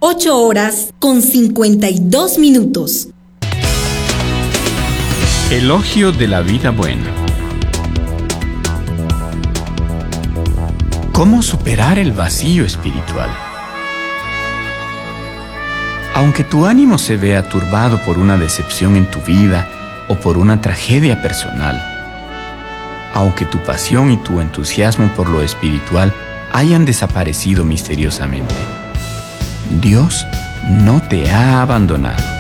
8:52. Elogio de la vida buena. ¿Cómo superar el vacío espiritual? Aunque tu ánimo se vea turbado por una decepción en tu vida o por una tragedia personal, aunque tu pasión y tu entusiasmo por lo espiritual hayan desaparecido misteriosamente, Dios no te ha abandonado.